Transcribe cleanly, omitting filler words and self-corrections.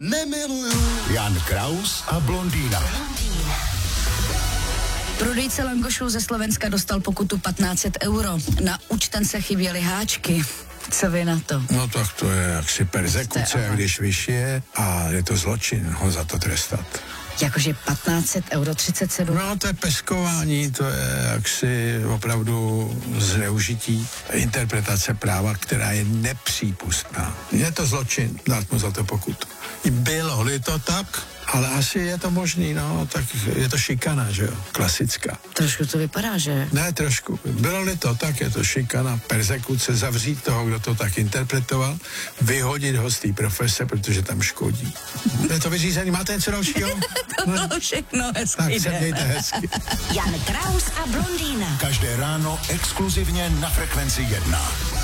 nemiluju. Jan Kraus a blondýna. Prodejce langošů ze Slovenska dostal pokutu 1500 euro. Na účtence chyběly háčky. Co vy na to? No tak to je jaksi persekuce, když vyšije a je to zločin ho za to trestat. Jakože 1500 euro 37. No to je peskování, to je jaksi opravdu zneužití interpretace práva, která je nepřípustná. Je to zločin, dát mu za to pokutu. Bylo-li to tak, ale asi je to možný, no, tak je to šikana, že jo, klasická. Trošku to vypadá, že? Ne, trošku. Bylo-li to tak, je to šikana, persekuce, zavřít toho, kdo to tak interpretoval, vyhodit ho z té profese, protože tam škodí. Je to vyřízený, máte něco dalšího? To bylo všechno hezky. Tak se mějte hezky. Jan Kraus a blondýna. Každé ráno exkluzivně na Frekvenci 1.